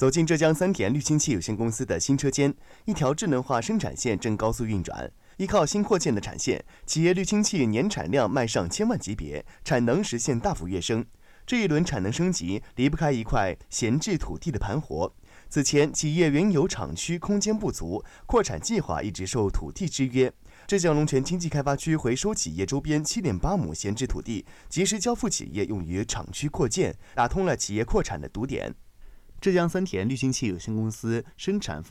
走进浙江三田绿氢气有限公司的新车间，一条智能化生产线正高速运转。依靠新扩建的产线，企业绿氢气年产量迈上千万级别，产能实现大幅跃升。这一轮产能升级离不开一块闲置土地的盘活。此前，企业原有厂区空间不足，扩产计划一直受土地制约。浙江龙泉经济开发区回收企业周边7.8亩闲置土地，及时交付企业用于厂区扩建，打通了企业扩产的堵点。浙江三田绿氢气有限公司生产